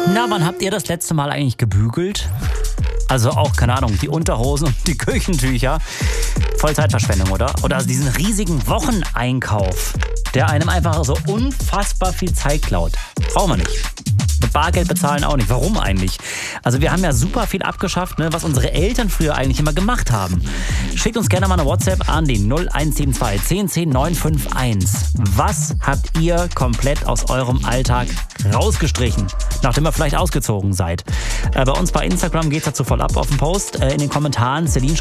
Na, wann habt ihr das letzte Mal eigentlich gebügelt? Also auch, keine Ahnung, die Unterhosen und die Küchentücher. Vollzeitverschwendung, oder? Oder also diesen riesigen Wocheneinkauf, der einem einfach so unfassbar viel Zeit klaut. Brauchen wir nicht. Mit Bargeld bezahlen auch nicht. Warum eigentlich? Also wir haben ja super viel abgeschafft, ne, was unsere Eltern früher eigentlich immer gemacht haben. Schickt uns gerne mal eine WhatsApp an die 0172 10 10 951. Was habt ihr komplett aus eurem Alltag rausgestrichen, nachdem ihr vielleicht ausgezogen seid? Bei uns bei Instagram geht's dazu voll ab auf dem Post. In den Kommentaren, Celine